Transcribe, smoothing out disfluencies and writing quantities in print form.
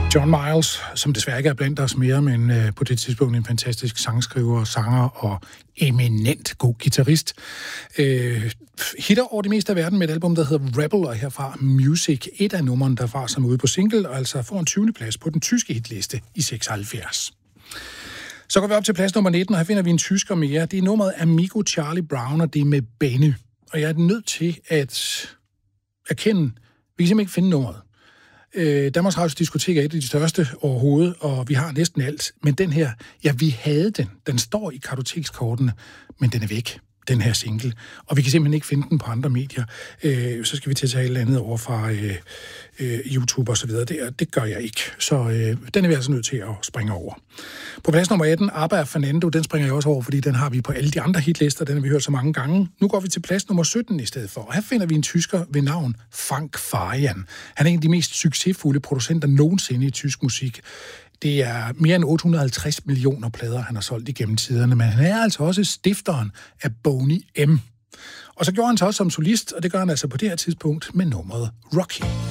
John Miles, som desværre ikke er blandt os mere, men på det tidspunkt en fantastisk sangskriver, sanger og eminent god guitarist. Hitter over det meste af verden med et album, der hedder Rebel, og herfra Music, et af numrene derfra, som er ude på single, og altså får en 20. plads på den tyske hitliste i 76. Så går vi op til plads nummer 19, og her finder vi en tysker mere. Det er nummeret Amigo Charlie Brown, og det er med Benny. Og jeg er nødt til at erkende, vi kan simpelthen ikke finde nummeret. Danmarks Radios diskotek er et af de største overhovedet, og vi har næsten alt. Men den her, ja, vi havde den. Den står i kartotekskortene, men den er væk, den her single. Og vi kan simpelthen ikke finde den på andre medier. Så skal vi til at tage et eller andet over fra YouTube og så videre. Det gør jeg ikke. Så den er vi altså nødt til at springe over. På plads nummer 18, ABBA og Fernando, den springer jeg også over, fordi den har vi på alle de andre hitlister. Den har vi hørt så mange gange. Nu går vi til plads nummer 17 i stedet for. Og her finder vi en tysker ved navn Frank Farian. Han er en af de mest succesfulde producenter nogensinde i tysk musik. Det er mere end 850 millioner plader, han har solgt igennem tiderne, men han er altså også stifteren af Boney M. Og så gjorde han så også som solist, og det gør han altså på det her tidspunkt med nummeret Rocky.